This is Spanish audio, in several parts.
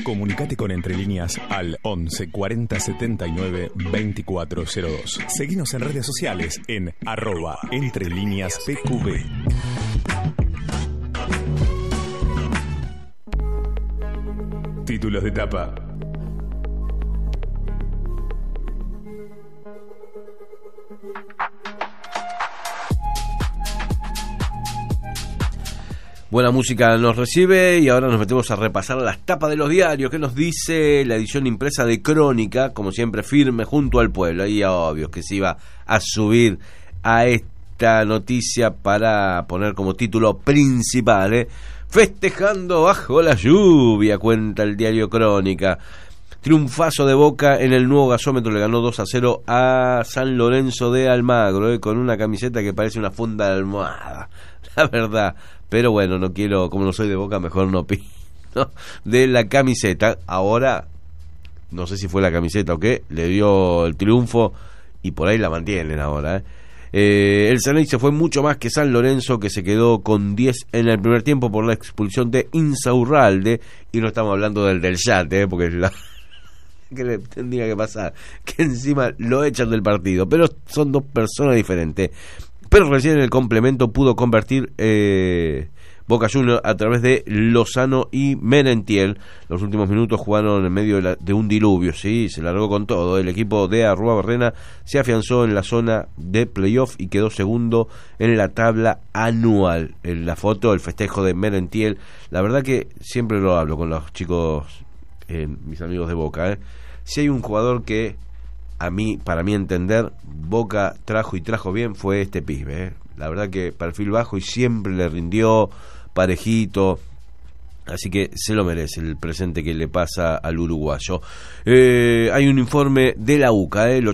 Comunicate con Entre Líneas al 11 40 79 2402. Seguinos en redes sociales en @entrelineaspqb. Títulos de tapa. Buena música nos recibe y ahora nos metemos a repasar las tapas de los diarios. ¿Qué nos dice la edición impresa de Crónica? Como siempre, firme junto al pueblo. Y obvio que se iba a subir a esta noticia para poner como título principal, Festejando bajo la lluvia, cuenta el diario Crónica. Triunfazo de Boca en el nuevo gasómetro, le ganó 2-0 a San Lorenzo de Almagro, con una camiseta que parece una funda de almohada, la verdad. Pero bueno, no quiero, como no soy de Boca, mejor no opino de la camiseta. Ahora, no sé si fue la camiseta o qué, le dio el triunfo y por ahí la mantienen ahora, El Ceney se fue mucho más que San Lorenzo, que se quedó con 10 en el primer tiempo por la expulsión de Insaurralde. Y no estamos hablando del Yate, porque es la que le tendría que pasar, que encima lo echan del partido. Pero son dos personas diferentes. Pero recién en el complemento pudo convertir Boca Juniors a través de Lozano y Merentiel. Los últimos minutos jugaron en medio de un diluvio, sí, se largó con todo. El equipo de Arruabarrena se afianzó en la zona de playoff y quedó segundo en la tabla anual. En la foto, el festejo de Merentiel. La verdad que siempre lo hablo con los chicos, mis amigos de Boca, Si hay un jugador que para mí entender, Boca trajo bien, fue este pibe, La verdad que perfil bajo y siempre le rindió parejito, así que se lo merece el presente que le pasa al uruguayo. Hay un informe de la UCA, el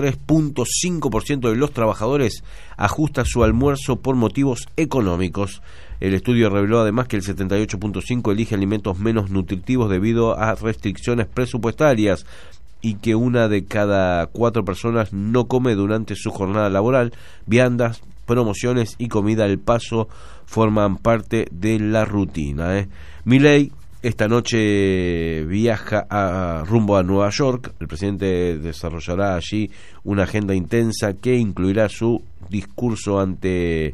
83.5% de los trabajadores ajusta su almuerzo por motivos económicos. El estudio reveló además que el 78.5% elige alimentos menos nutritivos debido a restricciones presupuestarias, y que 1 de cada 4 personas no come durante su jornada laboral. Viandas, promociones y comida al paso forman parte de la rutina. Milei esta noche viaja rumbo a Nueva York. El presidente desarrollará allí una agenda intensa que incluirá su discurso ante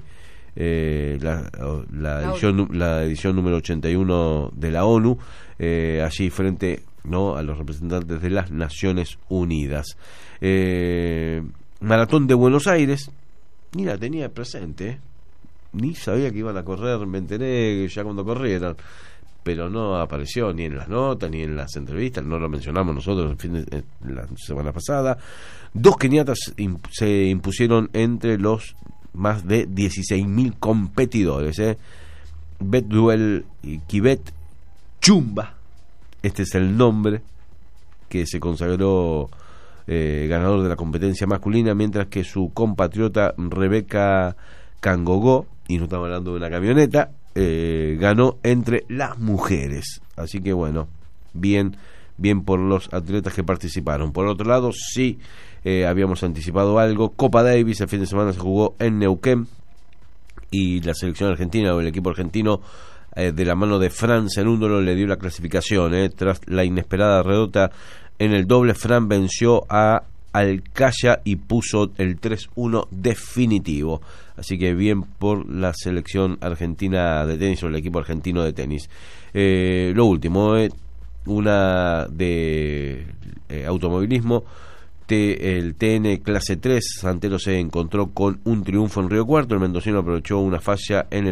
la edición número 81 de la ONU, allí frente a los representantes de las Naciones Unidas. Maratón de Buenos Aires, ni la tenía presente, ni sabía que iban a correr, me enteré ya cuando corrieron, pero no apareció ni en las notas ni en las entrevistas, no lo mencionamos nosotros la semana pasada. 2 keniatas se impusieron entre los más de 16.000 competidores, Betduel y Kibet Chumba, este es el nombre que se consagró ganador de la competencia masculina, mientras que su compatriota Rebeca Kangogó, y no estamos hablando de una camioneta, ganó entre las mujeres. Así que bueno, bien por los atletas que participaron. Por otro lado, sí, habíamos anticipado algo. Copa Davis el fin de semana se jugó en Neuquén y la selección argentina, o el equipo argentino, de la mano de Fran Cenúndolo, le dio la clasificación. Tras la inesperada derrota en el doble, Fran venció a Alcaya y puso el 3-1 definitivo. Así que bien por la selección argentina de tenis, o el equipo argentino de tenis. Lo último, una de automovilismo. El TN clase 3, Santero se encontró con un triunfo en Río Cuarto. El mendocino aprovechó una falla en el